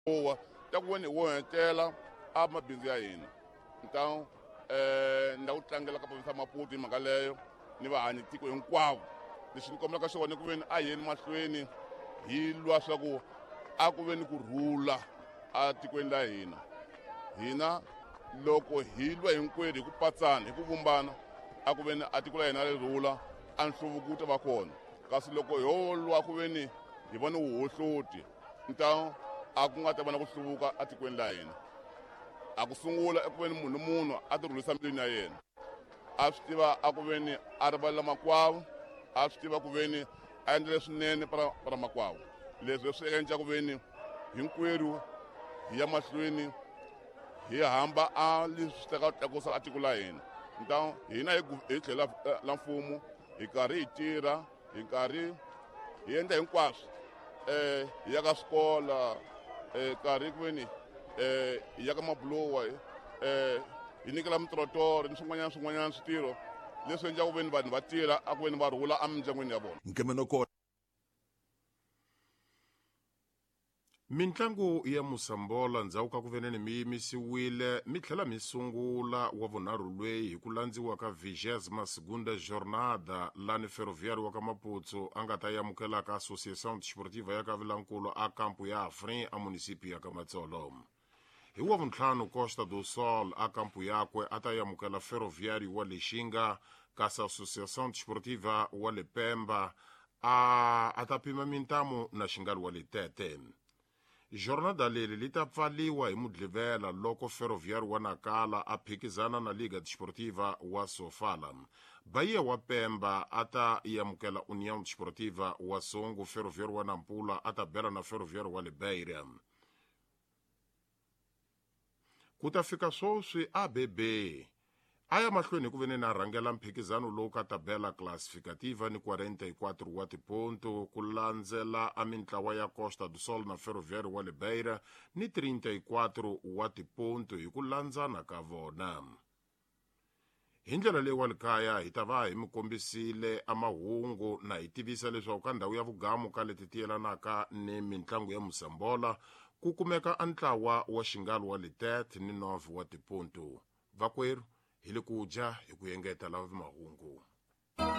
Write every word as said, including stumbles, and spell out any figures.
owa ta ku ve ni wo hetela a mabindzu ya hina então eh nda ku tlangela ka province Maputo hi mhaka leyo ni vahanyi tiko hinkwavo leswi ni kombelaka swona ku ve ni a yeni mahlweni hi lwa swa ku a ku ve ni kurhula a tikweni la hina hina loko hi lwa hinkwerhu hi ku patsana hi ku vumbana a ku ve ni a tiko la hina ri rhula a nhluvuko wu ta va kona kasi loko ho lwa ku ve ni hi va ni vuhohloti então a ku nga ta va na ku hluvuka a tikweni la hina a ku sungula eku ve ni munhu munhu a ti rhulisa milini ya yena a swi tiva a ku ve ni a rivalela makwavo a swi tiva ku ve ni a endla leswinene para para makwavo leswi swi endla ku ve ni hinkwerhu hi ya mahlweni hi hamba a leswi ta ka tlakusa a tiko la hina então hina hi tlhela la mfumo hi karhi hi tirha hi karhi hi endla hinkwaswo eh hi ya ka swikola eh karhi ku ve ni eh hi ya ka mabulowa eh hi nyikela mitirotoro ni swin'wanyana swin'wanyana switirho leswi endla ku ve ni vanhu va tirha a ku ve ni va rhula emindyangwini ya vona. Nkemenoko mitlangu ya Musambola ndzhaku ka ku veneni mi yimisiwile mi tlhela mi sungula wa vunharhu lweyi hi ku landziwa ka vigésima segunda jornada lani ferroviário wa ka Maputo a nga ta yamukela ka Associação Desportiva ya ka Vilankulu a kampu ya Afrin a munisipio ya ka Matsolo. Hi wa vuntlhanu Costa do Sol a kampu yakwe a ta yamukela ferroviário wa Lexinga kasi Associação Desportiva wa le Pemba a, a ta pima mintamu na xingari wa le Tete. Jornada leri li ta pfaliwa hi Mudlivela loko ferroviário wa Nakala a phikizana na Liga Desportiva wa Sofala. Bahia wa Pemba a ta yamukela União Desportiva wa Songo, ferroviário wa Nampula a ta bela na ferroviário wa le Beira. Ku ta fika swoswi A B B a ya mahlweni ku ve ni na rhangela mphikizano lowu ka tabela classificativa ni quarenta-quattro wa tiponto ku landzela a mintlawa ya Costa do Sol na ferroviário wa le Beira ni trinta-quattro wa tiponto hi ku landzana ka vona. Hi ndlela leyi wa le kaya hi ta va hi mi kombisile a mahungu na hi tivisa leswaku ka ndhawu ya vugamu ka leti tiyelanaka ni mitlangu ya Musambola ku kumeka a ntlawa wa xingalo wa le Tete ni nove wa tiponto. Vakwerhu hi le ku dya hi ku yengeta lava mahungu.